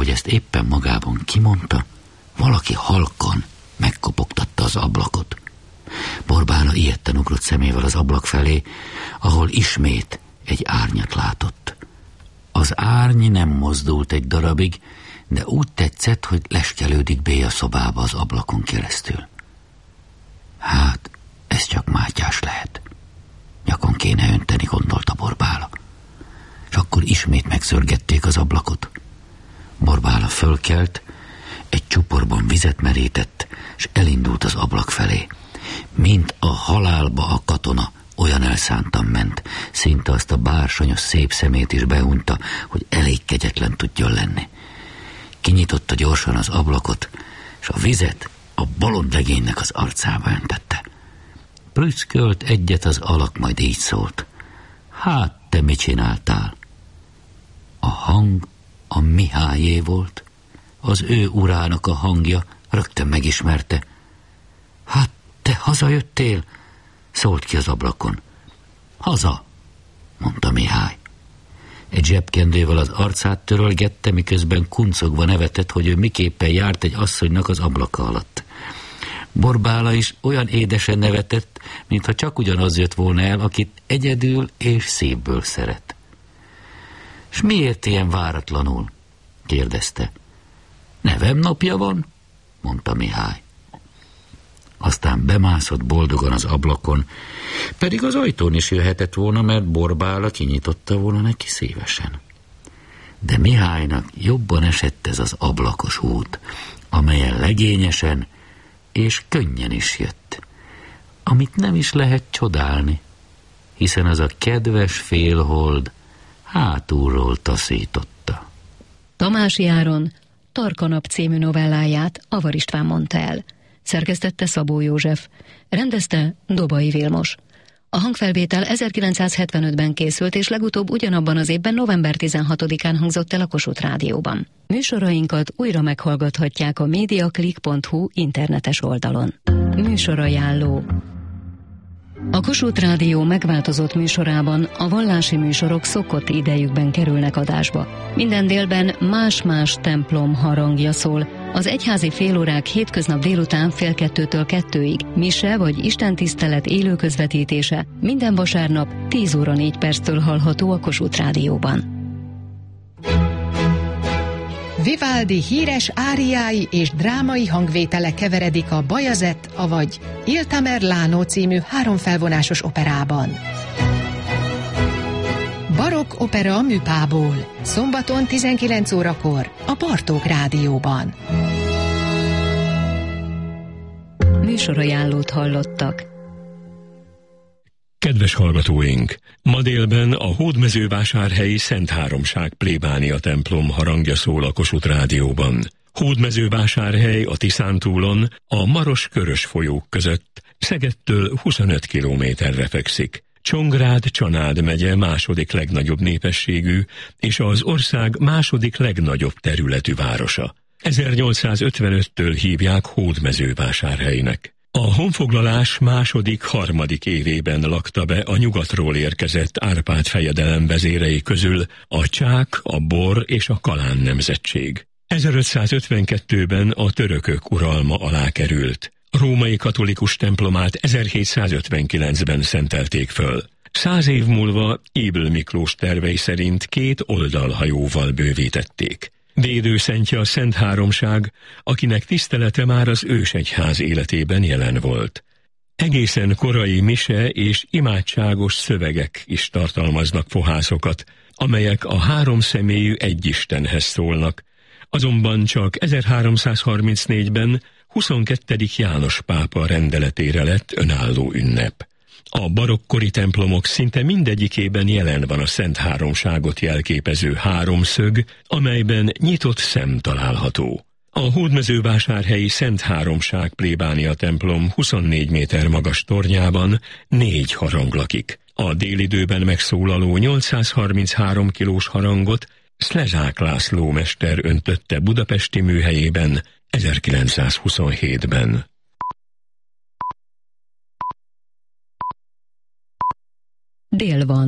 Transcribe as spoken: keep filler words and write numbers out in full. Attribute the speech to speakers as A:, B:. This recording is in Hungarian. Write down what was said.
A: ezt éppen magában kimondta, valaki halkan megkopogtatta az ablakot. Borbála ijedten ugrott szemével az ablak felé, ahol ismét egy árnyat látott. Az árny nem mozdult egy darabig, de úgy tetszett, hogy leskelődik be a szobába az ablakon keresztül. Hát, ez csak Mátyás lehet. Nyakon kéne önteni, gondolta Borbála. És akkor ismét megszörgették az ablakot. Borbála fölkelt, egy csuporban vizet merített, és elindult az ablak felé. Mint a halálba a katona, olyan elszántan ment, szinte azt a bársonyos szép szemét is beunta, hogy elég kegyetlen tudjon lenni. Kinyitotta gyorsan az ablakot, és a vizet a bolond legénynek az arcába öntette. Prüszkölt egyet az alak, majd így szólt. Hát, te mit csináltál? A hang a Mihályé volt, az ő urának a hangja, rögtön megismerte. Hát, te hazajöttél? Szólt ki az ablakon. Haza, mondta Mihály. Egy zsebkendővel az arcát törölgette, miközben kuncogva nevetett, hogy ő miképpen járt egy asszonynak az ablaka alatt. Borbála is olyan édesen nevetett, mintha csak ugyanaz jött volna el, akit egyedül és szívből szeret. S miért ilyen váratlanul? kérdezte. Nevem napja van, mondta Mihály. Aztán bemászott boldogan az ablakon, pedig az ajtón is jöhetett volna, mert Borbála kinyitotta volna neki szívesen. De Mihálynak jobban esett ez az ablakos út, amelyen legényesen és könnyen is jött, amit nem is lehet csodálni, hiszen az a kedves félhold hátulról taszította.
B: Tamási Áron Tarkanap című novelláját Avar István mondta el. Szerkesztette Szabó József, rendezte Dobai Vilmos. A hangfelvétel ezerkilencszázhetvenötben készült, és legutóbb ugyanabban az évben november tizenhatodikán hangzott el a Kossuth Rádióban. Műsorainkat újra meghallgathatják a mediaclick pont hu internetes oldalon. Műsorajánló. A Kossuth Rádió megváltozott műsorában a vallási műsorok szokott idejükben kerülnek adásba. Minden délben más-más templom harangja szól. Az egyházi félórák hétköznap délután fél kettőtől kettőig, mise vagy istentisztelet élő közvetítése minden vasárnap tíz óra négy perctől hallható a Kossuth Rádióban.
C: Vivaldi híres áriái és drámai hangvétele keveredik a Bajazet, avagy Il Tamerlano című háromfelvonásos operában. Barokk opera műpából, szombaton tizenkilenc órakor a Bartók Rádióban.
B: Műsorajánlót hallottak.
D: Kedves hallgatóink! Ma délben a Hódmezővásárhelyi Szent Háromság plébánia templom harangja szól a Kossuth Rádióban. Hódmezővásárhely a Tiszántúlon, a Maros-Körös folyók között, Szegedtől huszonöt kilométerre fekszik. Csongrád-Csanád megye második legnagyobb népességű és az ország második legnagyobb területű városa. ezernyolcszázötvenöttől hívják Hódmezővásárhelynek. A honfoglalás második-harmadik évében lakta be a nyugatról érkezett Árpád fejedelem vezérei közül a csák, a bor és a kalán nemzetség. ezerötszázötvenkettőben a törökök uralma alá került. A római katolikus templomát ezerhétszázötvenkilencben szentelték föl. Száz év múlva Ybl Miklós tervei szerint két oldalhajóval bővítették. Védőszentje a Szent Háromság, akinek tisztelete már az ősegyház életében jelen volt. Egészen korai mise és imádságos szövegek is tartalmaznak fohászokat, amelyek a három személyű egyistenhez szólnak, azonban csak ezerháromszázharmincnégyben huszonkettedik János pápa rendeletére lett önálló ünnep. A barokkori templomok szinte mindegyikében jelen van a Szent Háromságot jelképező háromszög, amelyben nyitott szem található. A Hódmezővásárhelyi Szent Háromság plébánia templom huszonnégy méter magas tornyában négy harang lakik. A délidőben megszólaló nyolcszázharminchárom kilós harangot Szlezsák László mester öntötte budapesti műhelyében ezerkilencszázhuszonhétben.
B: Dél van.